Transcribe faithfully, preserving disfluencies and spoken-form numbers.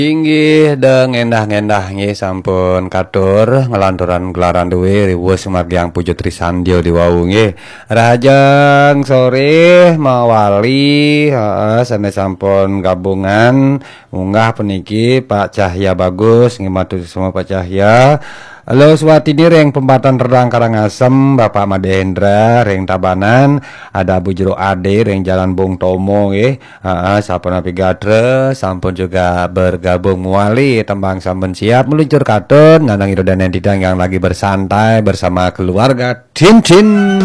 Inggih deng endah-endah nggih sampun katur ngelanturan gelaran duwe riweuh sumargiang pujo Trisandyo diwau nggih. Rahajeng sore mawali heeh sanes sampun gabungan munggah puniki Pak Cahya Bagus nggih matur semua Pak Cahya. Halo Swatini reng pempatan Redang Karangasem Bapak Madehendra reng Tabanan ada Bu Jero Ade reng Jalan Bung Tomo nggih. Heeh sampun Apigadre sampun juga bergabung muali tembang sampun siap meluncur katun ngandang irodan yang didang yang lagi bersantai bersama keluarga Cin Cin.